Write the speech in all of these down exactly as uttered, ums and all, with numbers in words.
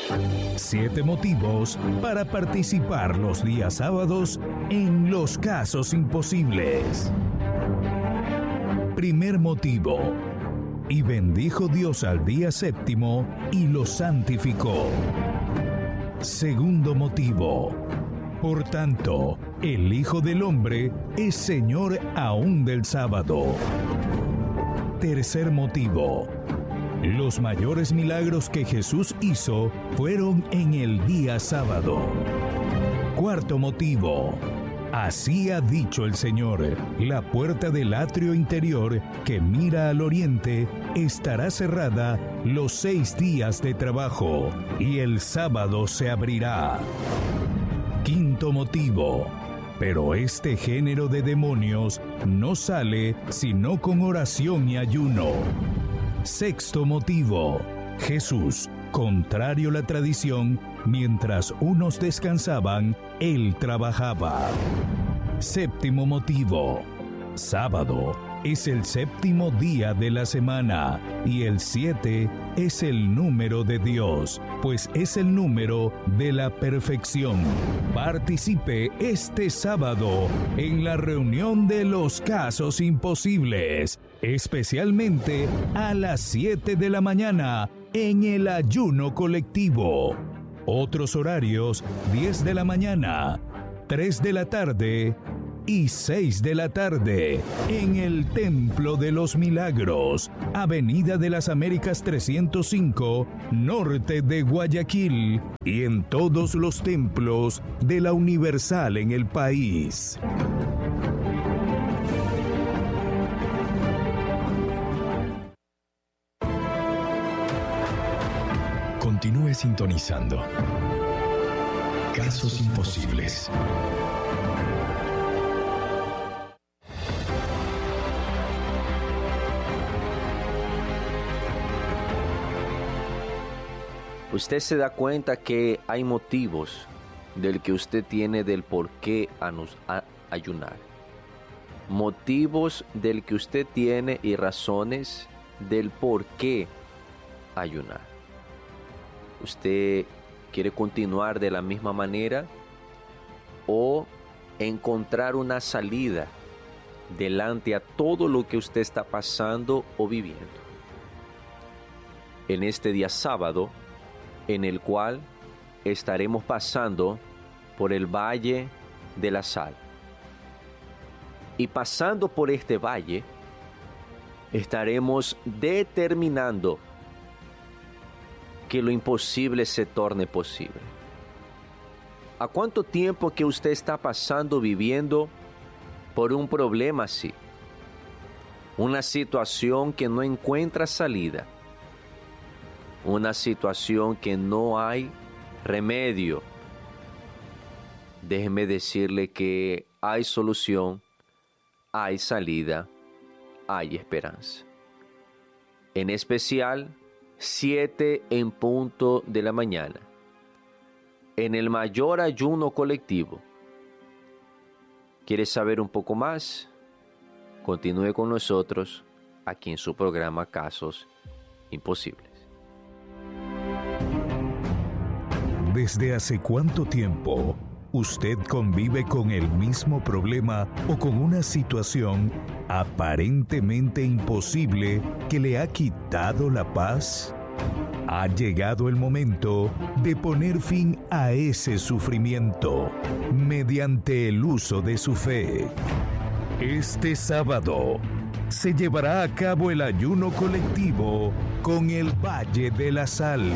Siete motivos para participar los días sábados en Los Casos Imposibles. Primer motivo. Y bendijo Dios al día séptimo y lo santificó. Segundo motivo. Por tanto, el Hijo del Hombre es Señor aún del sábado. Tercer motivo. Los mayores milagros que Jesús hizo fueron en el día sábado. Cuarto motivo. Así ha dicho el Señor, la puerta del atrio interior que mira al oriente estará cerrada los seis días de trabajo y el sábado se abrirá. Quinto motivo. Pero este género de demonios no sale sino con oración y ayuno. Sexto motivo. Jesús, contrario a la tradición, mientras unos descansaban, él trabajaba. Séptimo motivo. Sábado es el séptimo día de la semana y el siete es el número de Dios, pues es el número de la perfección. Participe este sábado en la reunión de Los Casos Imposibles, especialmente a las siete de la mañana en el ayuno colectivo. Otros horarios: diez de la mañana, tres de la tarde y seis de la tarde en el Templo de los Milagros, Avenida de las Américas trescientos cinco, norte de Guayaquil, y en todos los templos de la Universal en el país. Continúe sintonizando Casos Imposibles. Usted se da cuenta que hay motivos del que usted tiene del por qué ayunar. Motivos del que usted tiene y razones del por qué ayunar. ¿Usted quiere continuar de la misma manera o encontrar una salida delante a todo lo que usted está pasando o viviendo? En este día sábado, en el cual estaremos pasando por el Valle de la Sal. Y pasando por este valle, estaremos determinando que lo imposible se torne posible. ¿A cuánto tiempo que usted está pasando viviendo por un problema así? Una situación que no encuentra salida. Una situación que no hay remedio. Déjeme decirle que hay solución, hay salida, hay esperanza. En especial, siete en punto de la mañana, en el mayor ayuno colectivo. ¿Quiere saber un poco más? Continúe con nosotros aquí en su programa Casos Imposibles. ¿Desde hace cuánto tiempo usted convive con el mismo problema o con una situación aparentemente imposible que le ha quitado la paz? Ha llegado el momento de poner fin a ese sufrimiento mediante el uso de su fe. Este sábado se llevará a cabo el ayuno colectivo con el Valle de la Sal.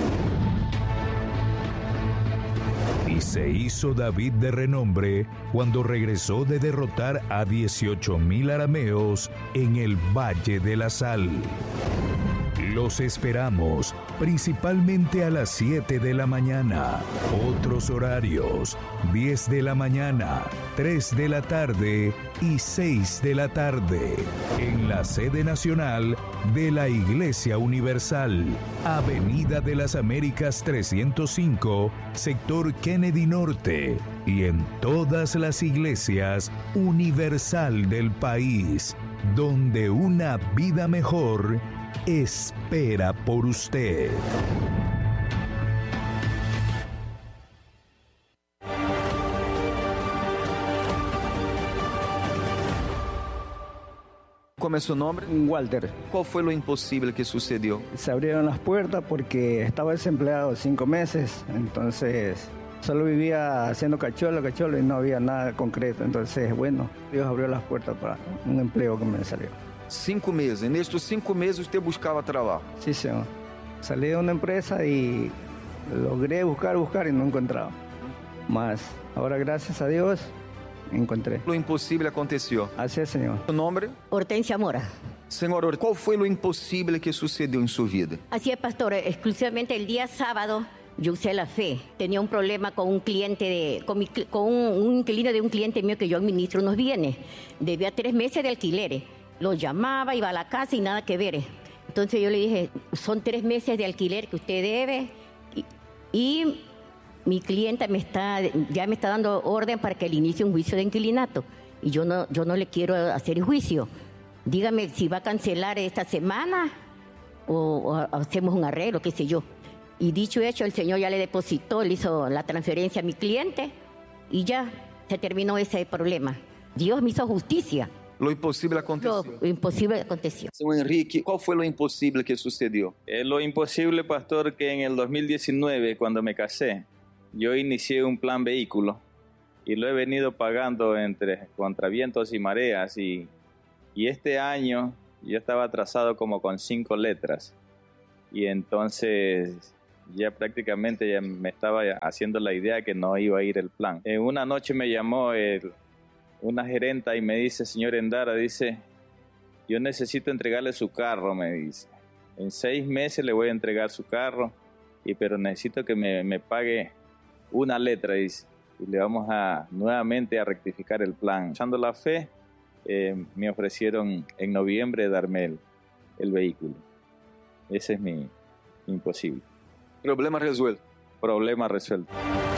Y se hizo David de renombre cuando regresó de derrotar a dieciocho mil arameos en el Valle de la Sal. Los esperamos principalmente a las siete de la mañana. Otros horarios: diez de la mañana, tres de la tarde y seis de la tarde. En la sede nacional de la Iglesia Universal, Avenida de las Américas trescientos cinco, sector Kennedy Norte. Y en todas las iglesias universal del país, donde una vida mejor espera por usted. Como é seu nome? Walter. Qual foi o impossível que sucedeu? Se abrieron las puertas porque estaba desempleado cinco meses, entonces solo vivía haciendo cacholo, cacholo y no había nada concreto. Entonces, bueno, Dios abrió las puertas para un empleo que me salió. Cinco meses. Nestes cinco meses usted buscaba trabajo. Sí, señor. Salí de una empresa y logré buscar, buscar y no encontraba. Mas ahora, gracias a Dios, encontré. O impossível aconteceu. Así es, señor. Seu nome? Hortensia Mora. Senhor, qual foi o impossível que sucedeu em sua vida? Así es, pastor. Exclusivamente el día sábado yo usé la fe. Tenía un problema con un cliente, de, con, mi, con un, un inquilino de un cliente mío que yo administro unos bienes. Debía tres meses de alquileres. Lo llamaba, iba a la casa y nada que ver. Entonces yo le dije, son tres meses de alquiler que usted debe y, y mi clienta me está, ya me está dando orden para que le inicie un juicio de inquilinato. Y yo no, yo no le quiero hacer el juicio. Dígame si va a cancelar esta semana o, o hacemos un arreglo, qué sé yo. Y dicho y hecho, el señor ya le depositó, le hizo la transferencia a mi cliente y ya se terminó ese problema. Dios me hizo justicia. Lo impossível aconteceu. Lo imposible aconteció. Senhor Henrique, qual foi o impossível que sucedeu? Eh, lo imposible, pastor, que en el dos mil diecinueve, cuando me casé, yo inicié un plan vehículo y lo he venido pagando entre contra vientos y mareas y, y este año yo estaba atrasado como con cinco letras y entonces ya prácticamente ya me estaba haciendo la idea que no iba a ir el plan. En una noche me llamó el, una gerenta y me dice, señor Endara, dice, yo necesito entregarle su carro, me dice. En seis meses le voy a entregar su carro, y, pero necesito que me, me pague una letra, dice. Y le vamos a nuevamente a rectificar el plan. Echando la fe, eh, me ofrecieron en noviembre darme el, el vehículo. Ese es mi imposible. Problema resuelto. Problema resuelto.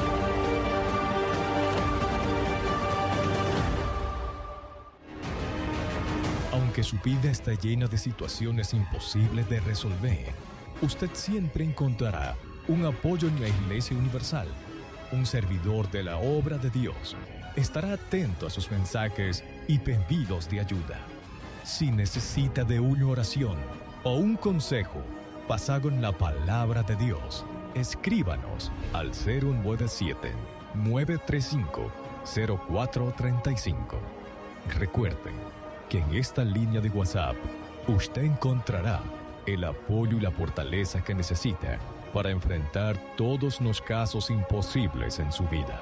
Aunque su vida está llena de situaciones imposibles de resolver, usted siempre encontrará un apoyo en la Iglesia Universal. Un servidor de la obra de Dios estará atento a sus mensajes y pedidos de ayuda. Si necesita de una oración o un consejo basado en la palabra de Dios, escríbanos al cero nueve siete, nueve tres cinco, cero cuatro tres cinco. Recuerden que en esta línea de WhatsApp usted encontrará el apoyo y la fortaleza que necesita para enfrentar todos los casos imposibles en su vida.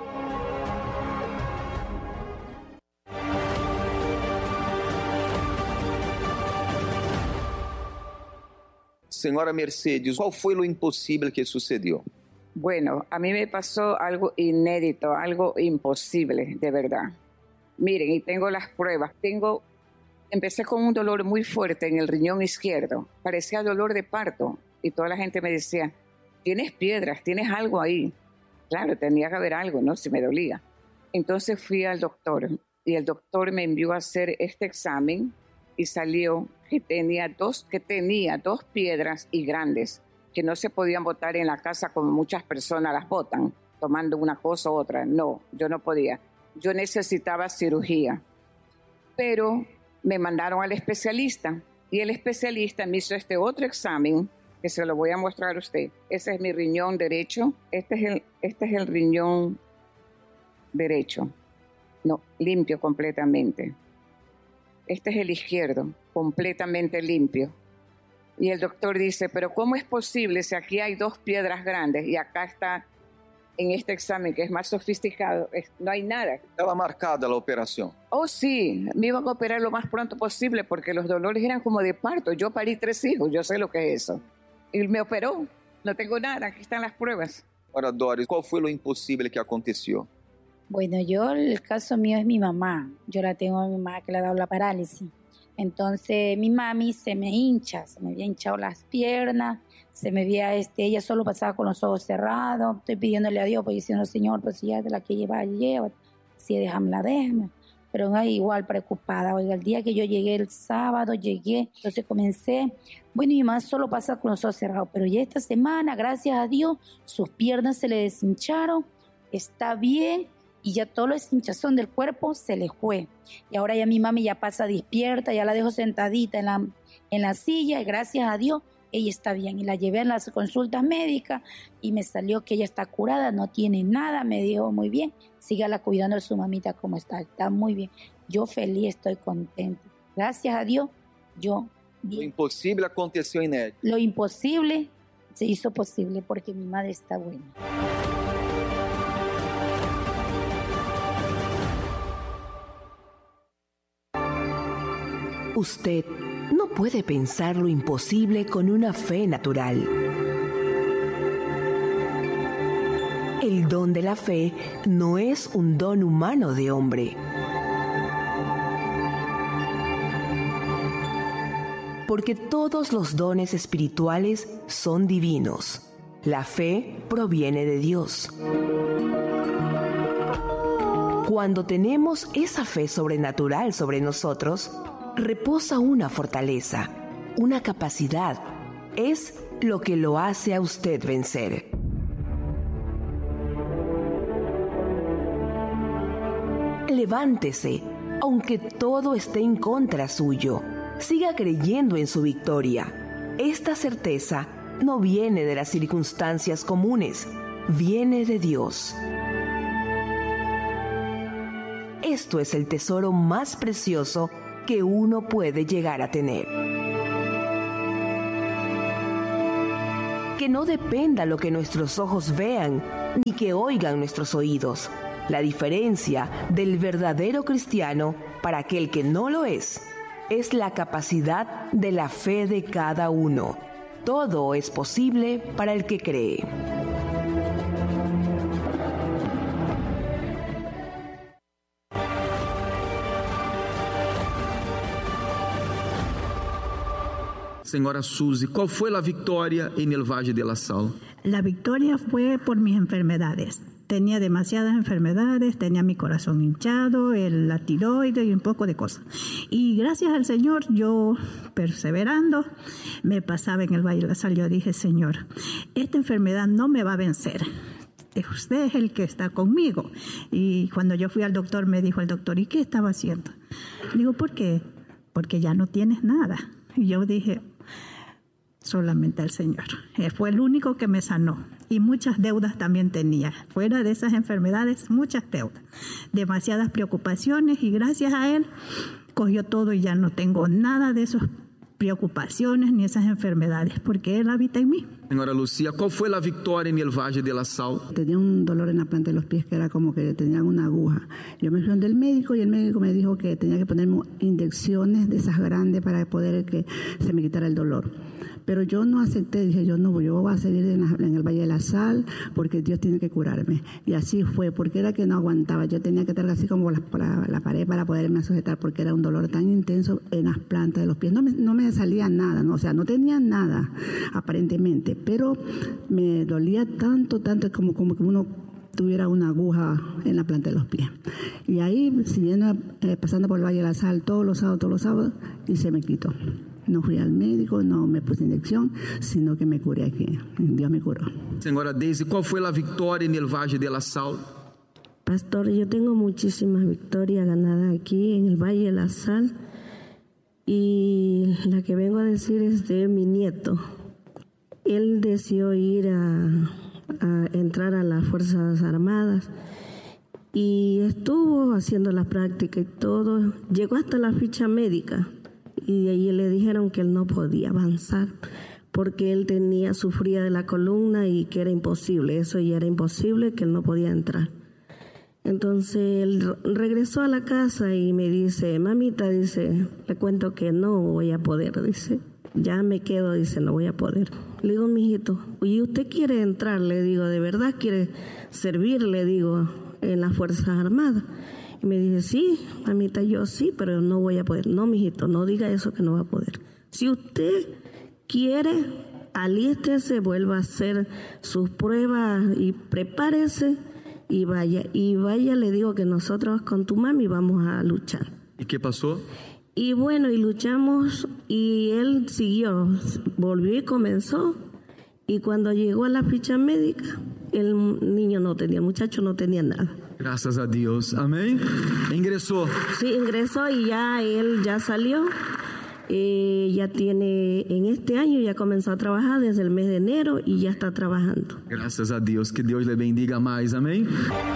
Senhora Mercedes, qual foi o impossível que sucedeu? Bueno, a mí me pasó algo inédito, algo imposible, de verdad. Miren, y tengo las pruebas. Tengo, empecé con un dolor muy fuerte en el riñón izquierdo. Parecía dolor de parto. Y toda la gente me decía, tienes piedras, tienes algo ahí. Claro, tenía que haber algo, ¿no? Si me dolía. Entonces fui al doctor. Y el doctor me envió a hacer este examen. Y salió que tenía dos, que tenía dos piedras y grandes. Que no se podían botar en la casa como muchas personas las botan. Tomando una cosa u otra. No, yo no podía. Yo necesitaba cirugía, pero me mandaron al especialista y el especialista me hizo este otro examen que se lo voy a mostrar a usted. Ese es mi riñón derecho, este es el, este es el riñón derecho, no, limpio completamente. Este es el izquierdo, completamente limpio. Y el doctor dice, pero ¿cómo es posible si aquí hay dos piedras grandes y acá está... En este examen que es más sofisticado, es, no hay nada. Estaba marcada la operación. Oh, sí, me iban a operar lo más pronto posible porque los dolores eran como de parto. Yo parí tres hijos, yo sé lo que es eso. Y me operó, no tengo nada, aquí están las pruebas. Ahora, Doris, ¿cuál fue lo imposible que aconteció? Bueno, yo, el caso mío es mi mamá. Yo la tengo a mi mamá que le ha dado la parálisis. Entonces, mi mami se me hincha, se me había hinchado las piernas, se me veía, este, ella solo pasaba con los ojos cerrados. Estoy pidiéndole a Dios, pues diciendo, Señor, pues si ya de la que lleva, lleva, si déjamela, déjame. Pero no, igual preocupada. Oiga, el día que yo llegué el sábado, llegué, entonces comencé, bueno, mi mamá solo pasa con los ojos cerrados, pero ya esta semana, gracias a Dios, sus piernas se le deshincharon, está bien, y ya todo el hinchazón del cuerpo se le fue. Y ahora ya mi mami ya pasa despierta, ya la dejo sentadita en la, en la silla y gracias a Dios ella está bien. Y la llevé a las consultas médicas y me salió que ella está curada, no tiene nada, me dijo muy bien, sígala cuidando de su mamita como está, está muy bien. Yo feliz, estoy contenta. Gracias a Dios, yo bien. Lo imposible aconteció en él. Lo imposible se hizo posible porque mi madre está buena. Usted no puede pensar lo imposible con una fe natural. El don de la fe no es un don humano de hombre. Porque todos los dones espirituales son divinos. La fe proviene de Dios. Cuando tenemos esa fe sobrenatural sobre nosotros, reposa una fortaleza, una capacidad. Es lo que lo hace a usted vencer. Levántese, aunque todo esté en contra suyo. Siga creyendo en su victoria. Esta certeza no viene de las circunstancias comunes, viene de Dios. Esto es el tesoro más precioso que uno puede llegar a tener. Que no dependa lo que nuestros ojos vean, ni que oigan nuestros oídos. La diferencia del verdadero cristiano para aquel que no lo es, es la capacidad de la fe de cada uno. Todo es posible para el que cree. Senhora Suzy, ¿cuál fue la victoria en el Valle de la Sal? La victoria fue por mis enfermedades. Tenía demasiadas enfermedades, tenía mi corazón hinchado, el, la tiroides y un poco de cosas. Y gracias al Señor, yo perseverando, me pasaba en el Valle de la Sal. Yo dije, Señor, esta enfermedad no me va a vencer. Usted es el que está conmigo. Y cuando yo fui al doctor, me dijo el doctor, ¿y qué estaba haciendo? Digo, ¿por qué? Porque ya no tienes nada. Y yo dije, solamente al Señor. Él fue el único que me sanó. Y muchas deudas también tenía. Fuera de esas enfermedades, muchas deudas. Demasiadas preocupaciones y gracias a Él cogió todo y ya no tengo nada de esas preocupaciones ni esas enfermedades porque Él habita en mí. Señora Lucía, ¿cuál fue la victoria en el Valle de la Sal? Tenía un dolor en la planta de los pies que era como que tenía una aguja. Yo me fui donde el médico y el médico me dijo que tenía que ponerme inyecciones de esas grandes para poder que se me quitara el dolor. Pero yo no acepté, dije yo no, yo voy a seguir en, la, en el Valle de la Sal porque Dios tiene que curarme. Y así fue, porque era que no aguantaba, yo tenía que estar así como la, la, la pared para poderme sujetar porque era un dolor tan intenso en las plantas de los pies. No me, no me salía nada, no, o sea, no tenía nada aparentemente, pero me dolía tanto, tanto como, como que uno tuviera una aguja en la planta de los pies. Y ahí, siguiendo, eh, pasando por el Valle de la Sal todos los sábados, todos los sábados, y se me quitó. No fui al médico, no me puse inyección, sino que me curé aquí. Dios me curó. Señora Daisy, ¿cuál fue la victoria en el Valle de la Sal? Pastor, yo tengo muchísimas victorias ganadas aquí en el Valle de la Sal. Y la que vengo a decir es de mi nieto. Él decidió ir a, a entrar a las Fuerzas Armadas y estuvo haciendo la práctica y todo. Llegó hasta la ficha médica. Y ahí le dijeron que él no podía avanzar porque él tenía, sufría de la columna y que era imposible, eso ya era imposible, que él no podía entrar. Entonces él regresó a la casa y me dice, mamita, dice, le cuento que no voy a poder, dice, ya me quedo, dice, no voy a poder. Le digo, mijito, ¿y usted quiere entrar? Le digo, ¿de verdad quiere servir? Le digo, en las Fuerzas Armadas. Y me dice, sí, mamita, yo sí, pero no voy a poder. No, mijito, no diga eso que no va a poder. Si usted quiere, alístese, vuelva a hacer sus pruebas y prepárese y vaya. Y vaya, le digo que nosotros con tu mami vamos a luchar. ¿Y qué pasó? Y bueno, y luchamos y él siguió, volvió y comenzó. Y cuando llegó a la ficha médica, el niño no tenía, el muchacho no tenía nada. Gracias a Dios, amén. Ingresó. Sí, ingresó y ya él ya salió. Eh, ya tiene, en este año ya comenzó a trabajar desde el mes de enero y ya está trabajando. Gracias a Dios, que Dios le bendiga más, amén.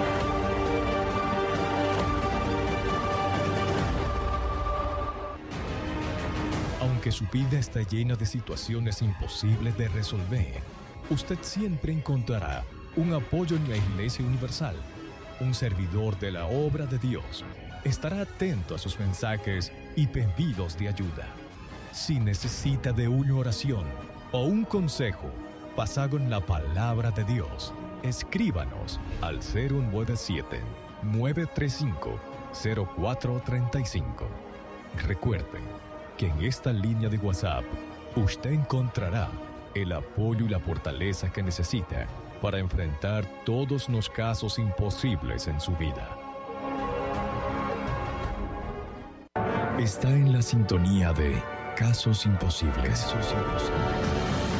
Aunque su vida está llena de situaciones imposibles de resolver, usted siempre encontrará un apoyo en la Iglesia Universal. Un servidor de la obra de Dios estará atento a sus mensajes y pedidos de ayuda. Si necesita de una oración o un consejo basado en la palabra de Dios, escríbanos al cero nueve siete, nueve tres cinco, cero cuatro tres cinco. Recuerden que en esta línea de WhatsApp usted encontrará el apoyo y la fortaleza que necesita para enfrentar todos los casos imposibles en su vida. Está en la sintonía de Casos Imposibles. Casos Imposibles.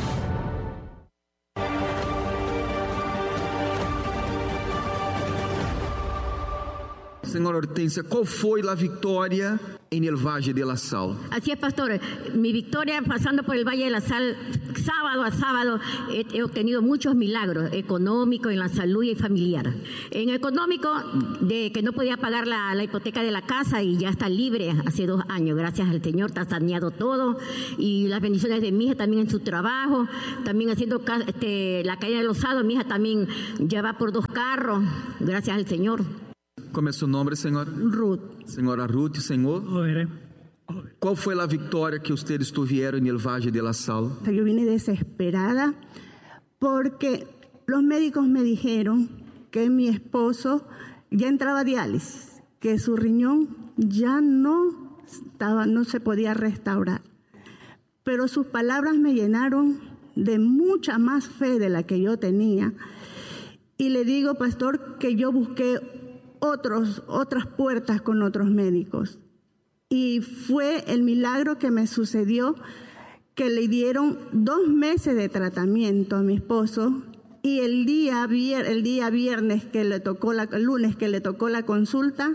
Senhora Hortência, qual foi a vitória em el Valle de la Sal? Así es, pastor. Mi victoria pasando por el Valle de la Sal, sábado a sábado, he, he obtenido muchos milagros económicos en la salud y familiar. En económico, de que no podía pagar la, la hipoteca de la casa y ya está libre hace dos años. Gracias al Señor, está saneado todo. Y las bendiciones de mi hija también en su trabajo, también haciendo este, la caída de los sábados. Mi hija también ya va por dos carros, gracias al Señor. Como é seu nome, senhora? Ruth. Senhora Ruth, Senhor. Qual foi a vitória que ustedes tuvieron en el Valle de la Sal? Yo vine desesperada porque los médicos me dijeron que mi esposo ya entraba a diálisis, que su riñón ya no estaba, no se podía restaurar. Pero sus palabras me llenaron de mucha más fe de la que yo tenía. Y le digo, pastor, que yo busqué Otros, otras puertas con otros médicos. Y fue el milagro que me sucedió, que le dieron dos meses de tratamiento a mi esposo, y el día, el día viernes que le tocó la, el lunes que le tocó la consulta,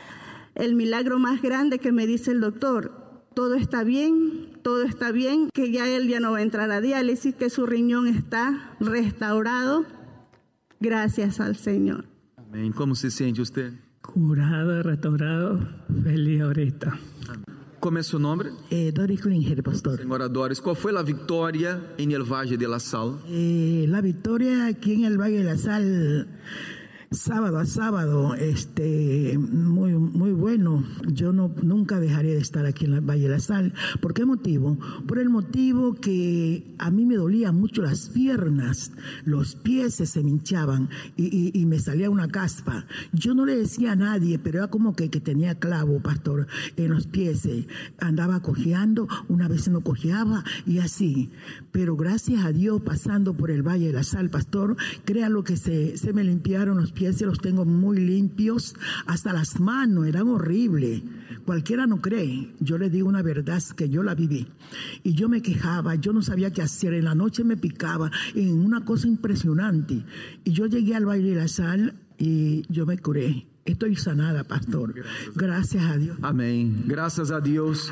el milagro más grande que me dice el doctor: todo está bien, todo está bien, que ya él ya no va a entrar a diálisis, que su riñón está restaurado. Gracias al Señor. Amén. ¿Cómo se siente usted? Curado, restaurado, feliz ahorita. ¿Cómo es su nombre? Eh, Doris Klinger, pastor. Señora Doris, ¿cuál fue la victoria en el Valle de la Sal? Eh, la victoria aquí en el Valle de la Sal, sábado a sábado, este, muy, muy bueno. Yo no, nunca dejaré de estar aquí en el Valle de la Sal. ¿Por qué motivo? Por el motivo que a mí me dolían mucho las piernas, los pies se me hinchaban y, y, y me salía una caspa. Yo no le decía a nadie, pero era como que, que tenía clavo, pastor, en los pies. Andaba cojeando, una vez no cojeaba y así. Pero gracias a Dios, pasando por el Valle de la Sal, pastor, créalo que se, se me limpiaron los pies. Se los tengo muy limpios, hasta las manos eran horribles. Cualquiera no cree. Yo le digo una verdad que yo la viví. Y yo me quejaba, yo no sabía qué hacer. En la noche me picaba, en una cosa impresionante. Y yo llegué al Valle de la Sal y yo me curé. Estoy sanada, pastor. Gracias, Gracias a Dios. Amén. Gracias a Dios.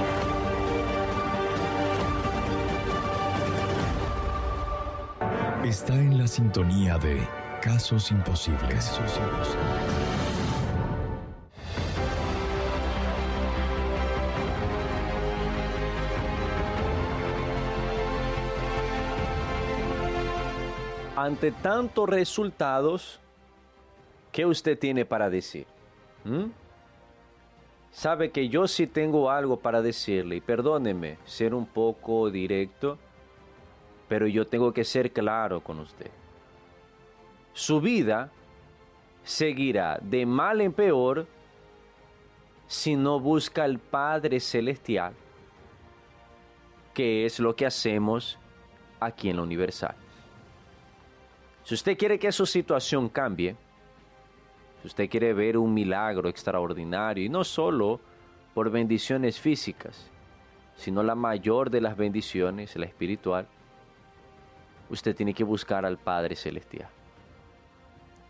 Está en la sintonía de Casos Imposibles. Casos Imposibles. Ante tantos resultados, ¿qué usted tiene para decir? ¿Mm? Sabe que yo sí tengo algo para decirle, y perdóneme ser un poco directo, pero yo tengo que ser claro con usted. Su vida seguirá de mal en peor si no busca al Padre Celestial, que es lo que hacemos aquí en la Universal. Si usted quiere que su situación cambie, si usted quiere ver un milagro extraordinario, y no solo por bendiciones físicas, sino la mayor de las bendiciones, la espiritual, usted tiene que buscar al Padre Celestial.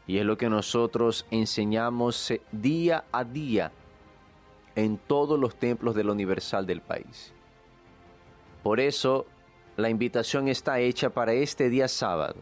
Y es lo que nosotros enseñamos día a día en todos los templos de la Universal del país. Por eso, la invitación está hecha para este día sábado.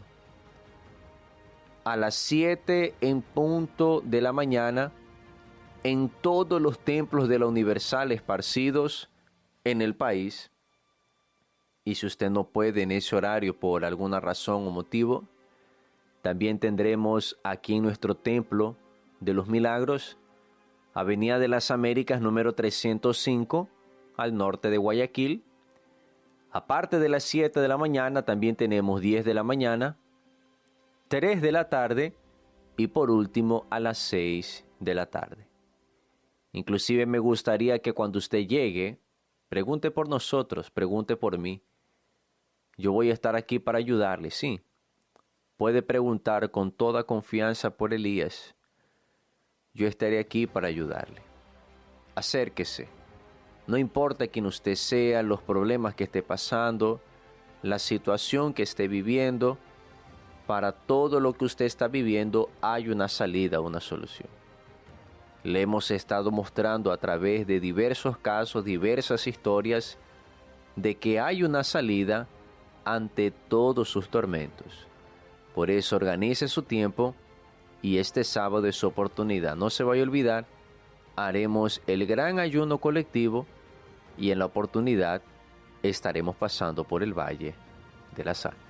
A las siete en punto de la mañana, en todos los templos de la Universal esparcidos en el país. Y si usted no puede en ese horario por alguna razón o motivo, también tendremos aquí en nuestro Templo de los Milagros, Avenida de las Américas número trescientos cinco, al norte de Guayaquil. Aparte de las siete de la mañana, también tenemos diez de la mañana, tres de la tarde y por último a las seis de la tarde. Inclusive me gustaría que cuando usted llegue, pregunte por nosotros, pregunte por mí. Yo voy a estar aquí para ayudarle, sí. Puede preguntar con toda confianza por Elías. Yo estaré aquí para ayudarle. Acérquese. No importa quién usted sea, los problemas que esté pasando, la situación que esté viviendo, para todo lo que usted está viviendo hay una salida, una solución. Le hemos estado mostrando a través de diversos casos, diversas historias, de que hay una salida ante todos sus tormentos. Por eso organice su tiempo y este sábado es su oportunidad. No se vaya a olvidar, haremos el gran ayuno colectivo y en la oportunidad estaremos pasando por el Valle de la Sal.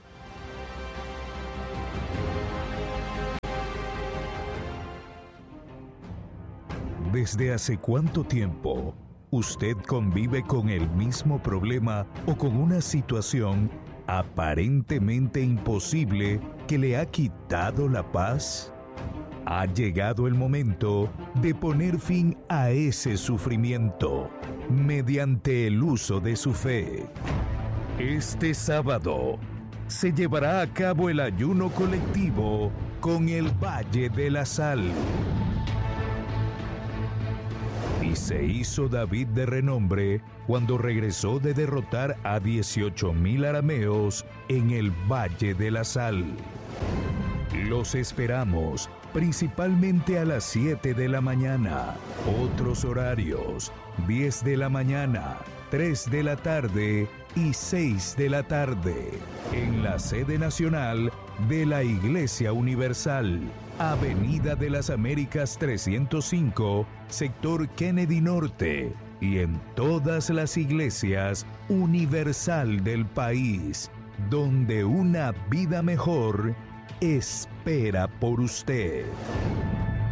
¿Desde hace cuánto tiempo usted convive con el mismo problema o con una situación aparentemente imposible que le ha quitado la paz? Ha llegado el momento de poner fin a ese sufrimiento mediante el uso de su fe. Este sábado se llevará a cabo el ayuno colectivo con el Valle de la Sal. Y se hizo David de renombre cuando regresó de derrotar a dieciocho mil arameos en el Valle de la Sal. Los esperamos principalmente a las siete de la mañana. Otros horarios: diez de la mañana, tres de la tarde y seis de la tarde. En la sede nacional de la Iglesia Universal, Avenida de las Américas trescientos cinco, sector Kennedy Norte, y en todas las iglesias universal del país, donde una vida mejor espera por usted.